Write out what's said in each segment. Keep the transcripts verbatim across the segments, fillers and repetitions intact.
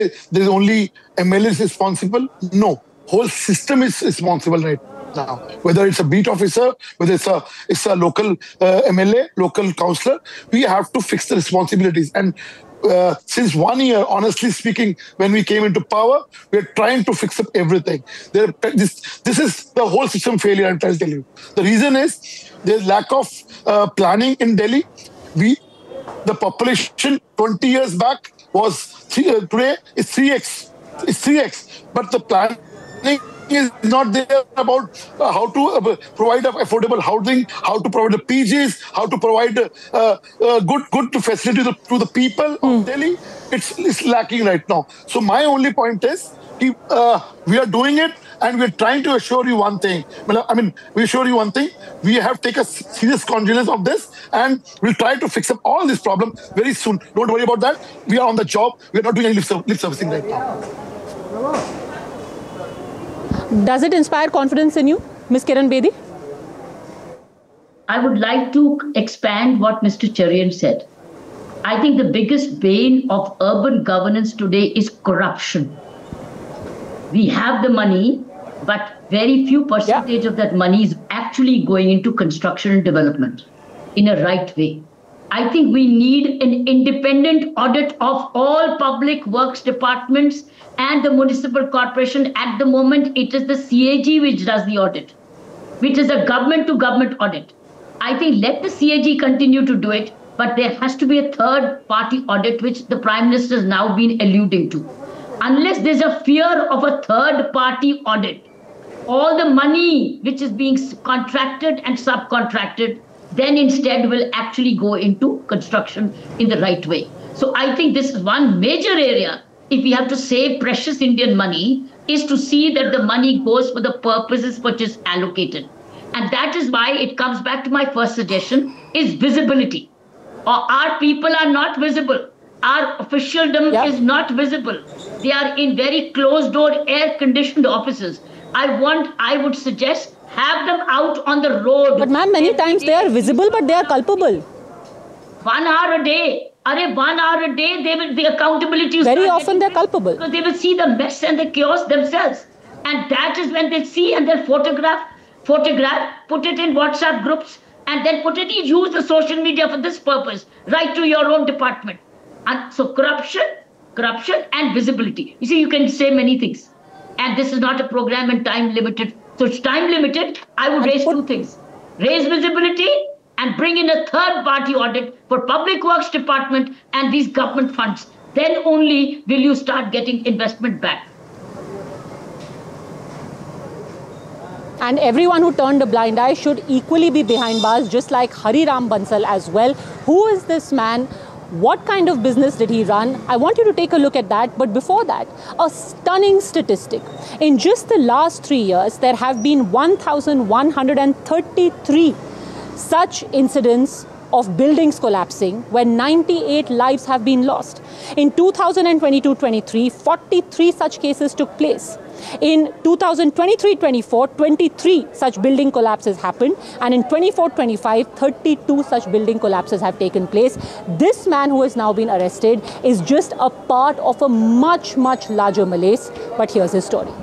there is only M L As responsible. No, whole system is responsible right now. Whether it's a beat officer, whether it's a it's a local uh, M L A, local councillor, we have to fix the responsibilities. And uh, since one year, honestly speaking, when we came into power, we're trying to fix up everything. There, this this is the whole system failure. I'm trying to tell you. The reason is there's lack of uh, planning in Delhi. We the population twenty years back was three, uh, today is three x. It's three x. But the planning is not there about uh, how to uh, provide affordable housing, how to provide the P Gs, how to provide uh, uh, good good facility to, to the people mm. of Delhi. It's, it's lacking right now. So my only point is, uh, we are doing it, and we're trying to assure you one thing. I mean, we assure you one thing. We have taken serious cognizance of this, and we'll try to fix up all this problem very soon. Don't worry about that. We are on the job. We're not doing any lip, lip servicing right now. Does it inspire confidence in you, Miz Kiran Bedi? I would like to expand what Mister Cherian said. I think the biggest bane of urban governance today is corruption. We have the money, but very few percentage yeah. of that money is actually going into construction and development in a right way. I think we need an independent audit of all public works departments and the municipal corporation. At the moment, it is the C A G which does the audit, which is a government-to-government audit. I think let the C A G continue to do it, but there has to be a third-party audit, which the Prime Minister has now been alluding to. Unless there's a fear of a third-party audit, all the money which is being contracted and subcontracted then instead will actually go into construction in the right way. So I think this is one major area, if we have to save precious Indian money, is to see that the money goes for the purposes which is allocated. And that is why it comes back to my first suggestion, is visibility. Or our people are not visible. Our officialdom yep. is not visible. They are in very closed-door, air-conditioned offices. I want, I would suggest, have them out on the road. But ma'am, many times they are visible, but they are culpable. One hour a day. Are one hour a day, they will, the accountability is very often they're culpable. Because they will see the mess and the chaos themselves. And that is when they see and they'll photograph, photograph, put it in WhatsApp groups, and then put it, use the social media for this purpose, right to your own department. And so corruption, corruption and visibility. You see, you can say many things. And this is not a program and time limited. So it's time limited. I would raise two things. Raise visibility and bring in a third party audit for Public Works Department and these government funds. Then only will you start getting investment back. And everyone who turned a blind eye should equally be behind bars, just like Hari Ram Bansal as well. Who is this man? What kind of business did he run? I want you to take a look at that. But before that, a stunning statistic. In just the last three years, there have been one thousand one hundred thirty-three such incidents of buildings collapsing, where ninety-eight lives have been lost. In two thousand twenty-two twenty-three, forty-three such cases took place. In two thousand twenty-three twenty-four, twenty-three such building collapses happened. And in twenty-four twenty-five, thirty-two such building collapses have taken place. This man who has now been arrested is just a part of a much, much larger malaise. But here's his story.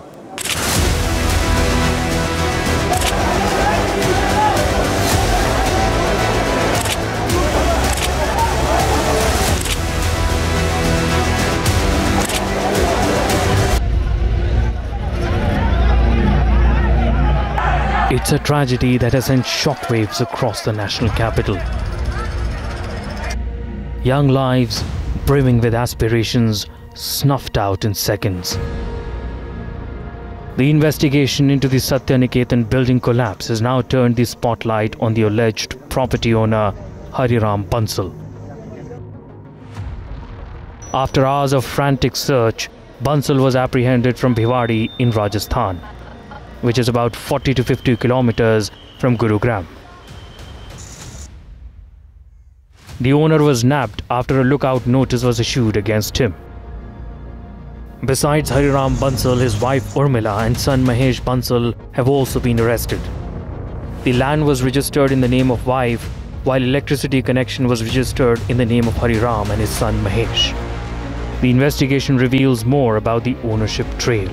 It's a tragedy that has sent shockwaves across the national capital. Young lives, brimming with aspirations, snuffed out in seconds. The investigation into the Satya Niketan building collapse has now turned the spotlight on the alleged property owner, Hari Ram Bansal. After hours of frantic search, Bansal was apprehended from Bhiwadi in Rajasthan, which is about forty to fifty kilometers from Gurugram. The owner was nabbed after a lookout notice was issued against him. Besides Hari Ram Bansal, his wife Urmila and son Mahesh Bansal have also been arrested. The land was registered in the name of wife, while electricity connection was registered in the name of Hari Ram and his son Mahesh. The investigation reveals more about the ownership trail.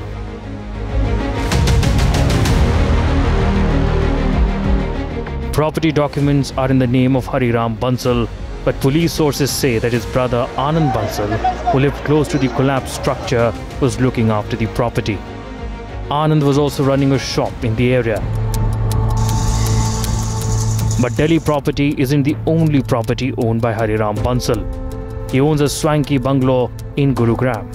Property documents are in the name of Hariram Bansal, but police sources say that his brother Anand Bansal, who lived close to the collapsed structure, was looking after the property. Anand was also running a shop in the area. But Delhi property isn't the only property owned by Hariram Bansal. He owns a swanky bungalow in Gurugram,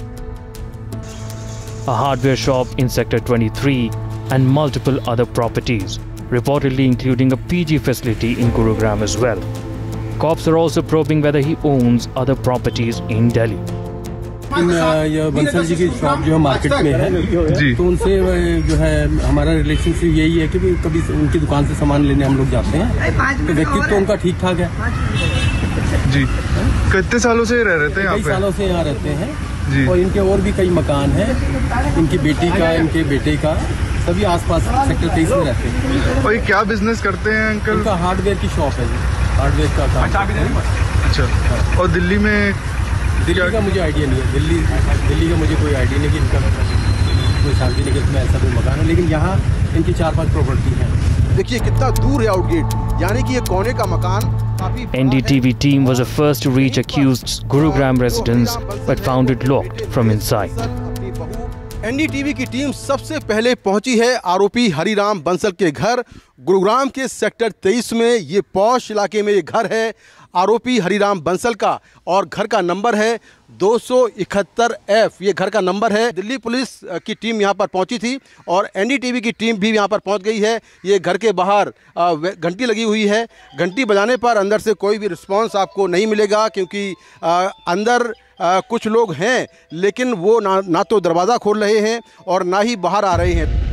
a hardware shop in Sector twenty-three, and multiple other properties, reportedly including a P G facility in Gurugram as well. Cops are also probing whether he owns other properties in Delhi. ये बंसल जी की shop जो है market में है, तो उनसे जो है हमारा रिलेशनशिप यही है कि कभी उनकी दुकान से सामान लेने हम लोग जाते हैं, तो व्यक्तित्व तो उनका ठीक ठाक है जी। कितने सालों से रह रहते हैं यहाँ पे? कई सालों से यहाँ रहते हैं जी। और इनके और भी कई मकान हैं, इनकी बेटी का, इनके बेटे का, सभी आसपास सेक्टर तेईस में रहते हैं। और ये क्या बिजनेस करते हैं अंकल? उनका हार्डवेयर की शॉप है जी, हार्डवेयर का काम। अच्छा, और दिल्ली में? दिल्ली का मुझे आइडिया नहीं है, दिल्ली दिल्ली का मुझे कोई आइडिया नहीं कि इनका कोई शांति निकेतन में ऐसा कोई मकान है, लेकिन यहाँ इनकी चार पांच प्रॉपर्टी है। देखिए कितना दूर है आउटगेट, यानी कि ये कोने का मकान। N D T V team was the first to reach accused's Gurugram residence, but found it locked from inside. N D T V की टीम सबसे पहले पहुंची है आरोपी हरिराम बंसल के घर। गुरुग्राम के सेक्टर तेईस में ये पॉश इलाके में ये घर है आरोपी हरिराम बंसल का, और घर का नंबर है दो सौ इकहत्तर एफ, ये घर का नंबर है। दिल्ली पुलिस की टीम यहाँ पर पहुँची थी और एन डी टी वी की टीम भी यहाँ पर पहुँच गई है। ये घर के बाहर घंटी लगी हुई है, घंटी बजाने पर अंदर से कोई भी रिस्पांस आपको नहीं मिलेगा, क्योंकि आ, अंदर आ, कुछ लोग हैं, लेकिन वो ना, ना तो दरवाज़ा खोल रहे हैं और ना ही बाहर आ रहे हैं।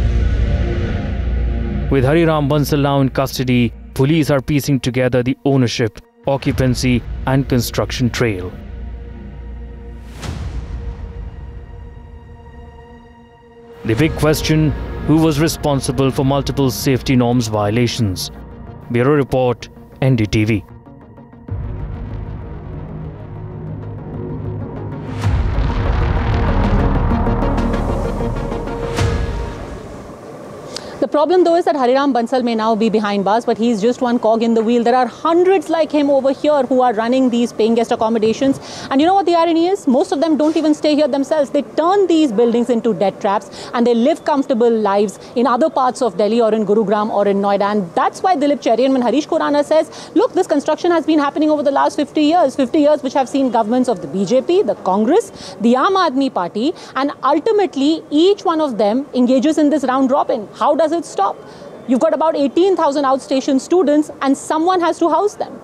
With Hariram Bansal now in custody, police are piecing together the ownership, occupancy and construction trail. The big question, who was responsible for multiple safety norms violations? Bureau Report, N D T V. The problem though is that Hariram Bansal may now be behind bars, but he's just one cog in the wheel. There are hundreds like him over here who are running these paying guest accommodations. And you know what the irony is? Most of them don't even stay here themselves. They turn these buildings into debt traps and they live comfortable lives in other parts of Delhi or in Gurugram or in Noida. And that's why Dilip Cherian, when Harish Khurana says, look, this construction has been happening over the last fifty years, fifty years which have seen governments of the B J P, the Congress, the Aam Aadmi Party, and ultimately each one of them engages in this round robin. How does it stop? You've got about eighteen thousand outstation students and someone has to house them.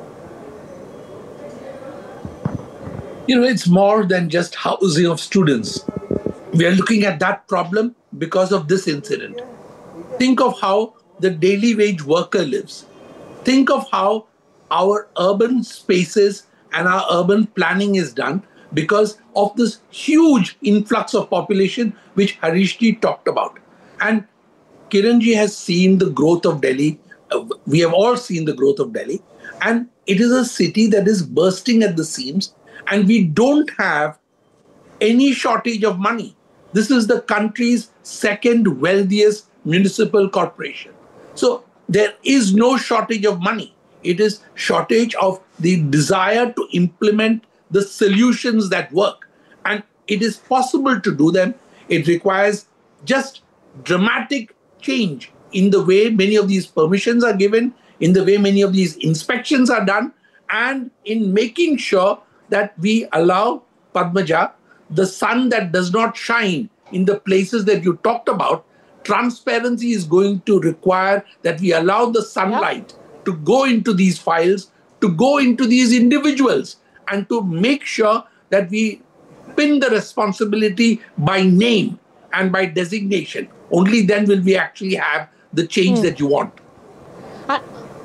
You know, it's more than just housing of students. We are looking at that problem because of this incident. Think of how the daily wage worker lives. Think of how our urban spaces and our urban planning is done because of this huge influx of population which Harishji talked about. And Kiranji has seen the growth of Delhi. Uh, we have all seen the growth of Delhi. And it is a city that is bursting at the seams. And we don't have any shortage of money. This is the country's second wealthiest municipal corporation. So there is no shortage of money. It is shortage of the desire to implement the solutions that work. And it is possible to do them. It requires just dramatic change in the way many of these permissions are given, in the way many of these inspections are done, and in making sure that we allow Padmaja, the sun that does not shine in the places that you talked about. Transparency is going to require that we allow the sunlight yep. to go into these files, to go into these individuals, and to make sure that we pin the responsibility by name and by designation. Only then will we actually have the change mm. that you want. Uh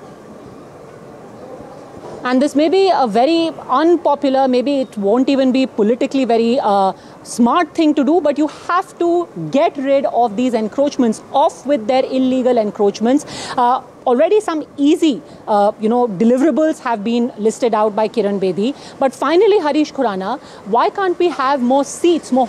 And this may be a very unpopular, maybe it won't even be politically very uh, smart thing to do, but you have to get rid of these encroachments, off with their illegal encroachments. Uh, Already some easy, uh, you know, deliverables have been listed out by Kiran Bedi. But finally, Harish Khurana, why can't we have more seats, more